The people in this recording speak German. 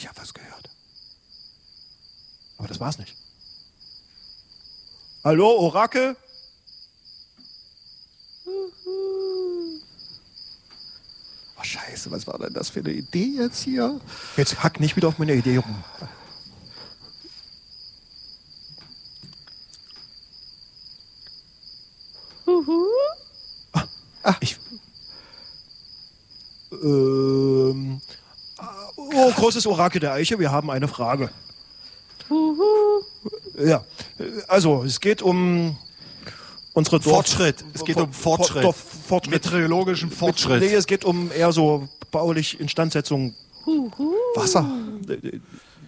Ich habe was gehört. Aber das war's nicht. Hallo, Orakel? Oh, scheiße, was war denn das für eine Idee jetzt hier? Jetzt hack nicht wieder auf meine Idee rum. Großes Orakel der Eiche, wir haben eine Frage. Ja, also es geht um unsere Fortschritt. Es geht um Fortschritt. Fortschritt. Meteorologischen Fortschritt. Nee, es geht um eher so baulich Instandsetzung. Wasser.